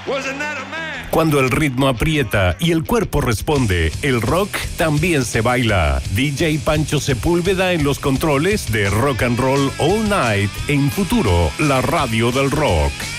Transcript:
Cuando el ritmo aprieta y el cuerpo responde, el rock también se baila. DJ Pancho Sepúlveda en los controles de Rock and Roll All Night en Futuro, la radio del rock.